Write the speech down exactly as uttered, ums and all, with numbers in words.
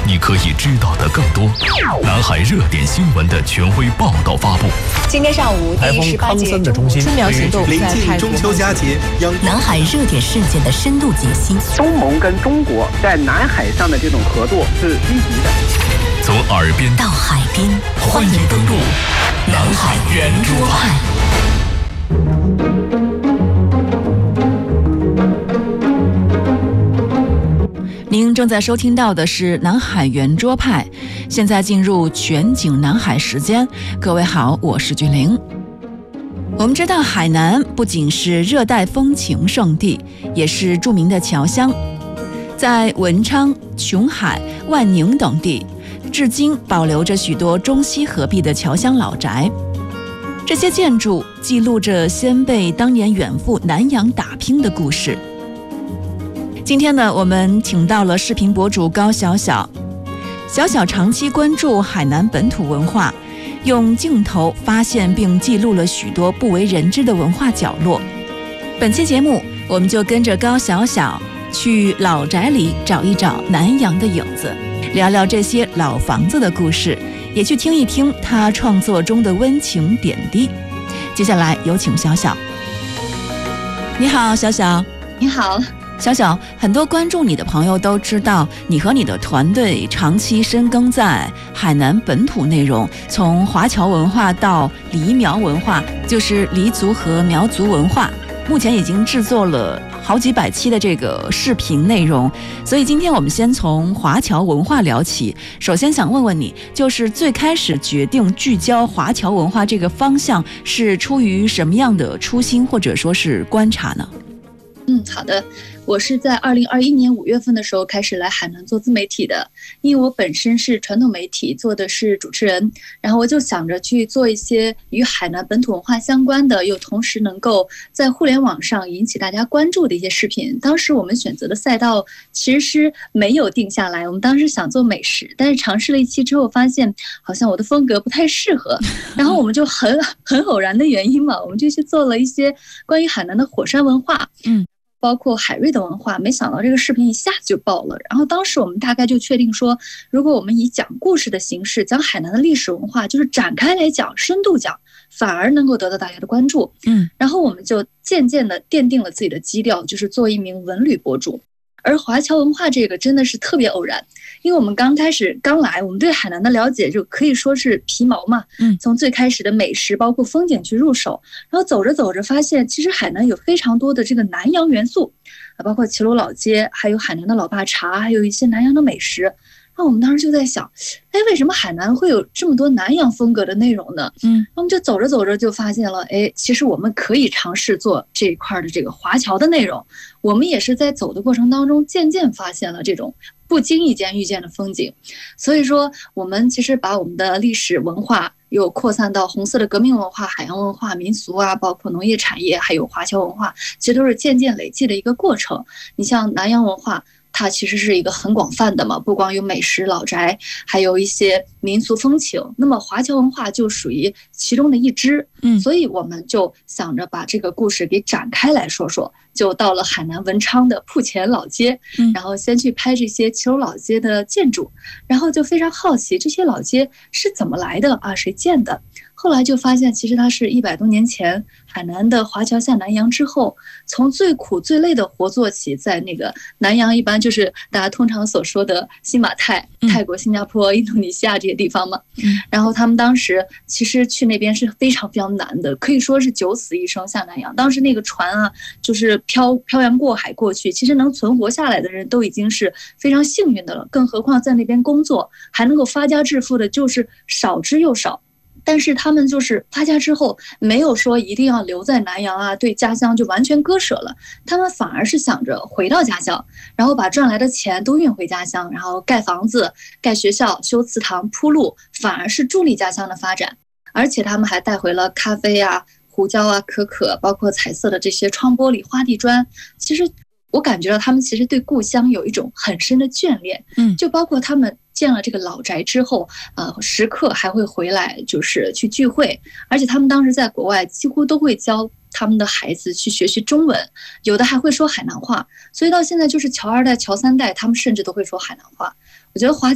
你可以知道的更多。南海热点新闻的权威报道发布。 今天上午，第十八届中春苗行动临近中秋佳节， 南海热点事件的深度解析。 东盟跟中国在南海上的这种合作是积极的。 从耳边到海边， 欢迎登陆南海圆桌派。 您正在收听到的是南海圆桌派，现在进入全景南海时间。各位好，我是君玲。我们知道海南不仅是热带风情胜地，也是著名的侨乡，在文昌、琼海、万宁等地至今保留着许多中西合璧的侨乡老宅，这些建筑记录着先辈当年远赴南洋打拼的故事。今天呢，我们请到了视频博主高小小。小小长期关注海南本土文化，用镜头发现并记录了许多不为人知的文化角落。本期节目，我们就跟着高小小去老宅里找一找南洋的影子，聊聊这些老房子的故事，也去听一听他创作中的温情点滴。接下来有请小小。你好，小小。 你好。 小小，很多关注你的朋友都知道，你和你的团队长期深耕在海南本土内容，从华侨文化到黎苗文化，就是黎族和苗族文化，目前已经制作了好几百期的这个视频内容。所以今天我们先从华侨文化聊起。首先想问问你，就是最开始决定聚焦华侨文化这个方向，是出于什么样的初心，或者说是观察呢？ 嗯，好的。我是在二零二一年五月份的时候开始来海南做自媒体的，因为我本身是传统媒体，做的是主持人，然后我就想着去做一些与海南本土文化相关的，又同时能够在互联网上引起大家关注的一些视频。当时我们选择的赛道其实是没有定下来，我们当时想做美食，但是尝试了一期之后发现好像我的风格不太适合，然后我们就很很偶然的原因嘛，我们就去做了一些关于海南的火山文化，嗯。包括海瑞的文化，没想到这个视频一下子就爆了。然后当时我们大概就确定说，如果我们以讲故事的形式讲海南的历史文化，就是展开来讲、深度讲，反而能够得到大家的关注。嗯，然后我们就渐渐的奠定了自己的基调，就是做一名文旅博主。而华侨文化这个真的是特别偶然，因为我们刚开始刚来，我们对海南的了解就可以说是皮毛嘛。嗯，从最开始的美食包括风景去入手，然后走着走着发现，其实海南有非常多的这个南洋元素啊，包括齐鲁老街，还有海南的老爸茶，还有一些南洋的美食。那我们当时就在想，哎，为什么海南会有这么多南洋风格的内容呢？嗯，我们就走着走着就发现了，哎，其实我们可以尝试做这一块的这个华侨的内容。我们也是在走的过程当中，渐渐发现了这种不经意间遇见的风景。所以说，我们其实把我们的历史文化又扩散到红色的革命文化、海洋文化、民俗啊，包括农业产业，还有华侨文化，其实都是渐渐累积的一个过程。你像南洋文化，它其实是一个很广泛的嘛，不光有美食老宅，还有一些民俗风情。那么华侨文化就属于其中的一支，嗯，所以我们就想着把这个故事给展开来说说，就到了海南文昌的铺前老街，嗯，然后先去拍这些齐鲁老街的建筑，然后就非常好奇这些老街是怎么来的啊，谁建的？后来就发现，其实它是一百多年前海南的华侨下南洋之后，从最苦最累的活做起，在那个南洋一般就是大家通常所说的新马泰、泰国、新加坡、印度尼西亚这些地方嘛。然后他们当时其实去那边是非常非常难的，可以说是九死一生下南洋。当时那个船啊，就是漂漂洋过海过去，其实能存活下来的人都已经是非常幸运的了，更何况在那边工作还能够发家致富的，就是少之又少。但是他们就是发家之后没有说一定要留在南洋啊，对家乡就完全割舍了，他们反而是想着回到家乡，然后把赚来的钱都运回家乡，然后盖房子、盖学校、修祠堂、铺路，反而是助力家乡的发展。而且他们还带回了咖啡啊、胡椒啊、可可，包括彩色的这些窗玻璃、花地砖。其实我感觉到他们其实对故乡有一种很深的眷恋，嗯，就包括他们建了这个老宅之后，呃，时刻还会回来，就是去聚会。而且他们当时在国外几乎都会教他们的孩子去学习中文，有的还会说海南话。所以到现在就是侨二代、侨三代，他们甚至都会说海南话。我觉得华